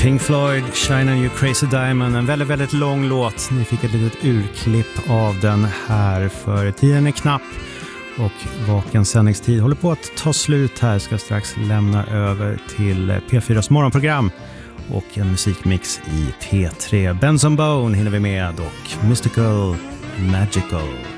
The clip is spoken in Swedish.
Pink Floyd, Shine on You Crazy Diamond. En väldigt, väldigt lång låt. Ni fick ett litet urklipp av den här, för tiden är knapp och vaken sändningstid håller på att ta slut här. Ska strax lämna över till P4s morgonprogram och en musikmix i P3. Benson Bone hinner vi med och Mystical Magical.